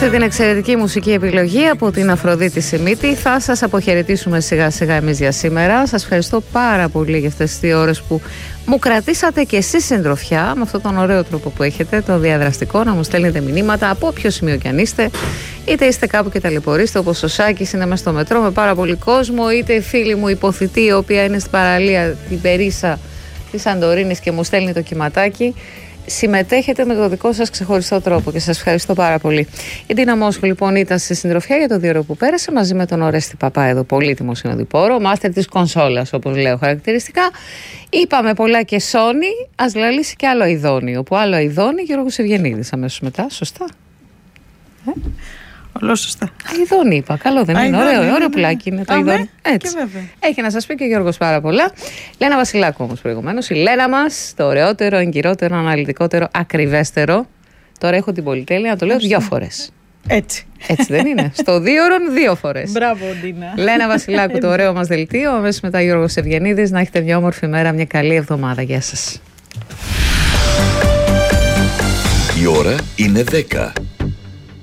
αυτή την εξαιρετική μουσική επιλογή από την Αφροδίτη Σιμίτη θα σας αποχαιρετήσουμε σιγά σιγά εμείς για σήμερα. Σας ευχαριστώ πάρα πολύ για αυτές τις 2 ώρες που μου κρατήσατε και εσείς συντροφιά με αυτόν τον ωραίο τρόπο που έχετε, το διαδραστικό, να μου στέλνετε μηνύματα από όποιο σημείο κι αν είστε. Είτε είστε κάπου και ταλαιπωρείστε, όπως ο Σάκης είναι μέσα στο μετρό με πάρα πολύ κόσμο, είτε η φίλη μου υποθητή, η οποία είναι στην παραλία, την Περίσσα της Σαντορίνης και μου στέλνει το κυματάκι. Συμμετέχετε με το δικό σας ξεχωριστό τρόπο και σας ευχαριστώ πάρα πολύ. Η Τίνα Μόσχου λοιπόν ήταν στη συντροφιά για το 2 ώρο που πέρασε μαζί με τον Ορέστη Παπά εδώ, πολύτιμο συνοδοιπόρο, μάστερ της κονσόλας όπως λέω χαρακτηριστικά. Είπαμε πολλά και Sony, ας λαλήσει και άλλο Ιδόνι, όπου άλλο Ιδόνι Γιώργος Ευγενίδης αμέσως μετά, σωστά. Όλο σωστά. Ιδόνι είπα, καλό δεν είναι, ωραίο πουλάκι είναι το Ιδόνι. Έτσι. Έχει να σας πει και ο Γιώργος πάρα πολλά. Λένα Βασιλάκου όμως προηγουμένως, η Λένα μας, το ωραιότερο, εγκυρότερο, αναλυτικότερο, ακριβέστερο. Τώρα έχω την πολυτέλεια να το λέω 2 φορές. Έτσι. Έτσι δεν είναι. Στο 2 ώρων 2 φορές. Μπράβο, Ντίνα. Λένα Βασιλάκου, το ωραίο μας δελτίο. Αμέσως μετά Γιώργος Ευγενίδης. Να έχετε μια όμορφη μέρα, μια καλή εβδομάδα. Γεια σας. Η ώρα είναι 10.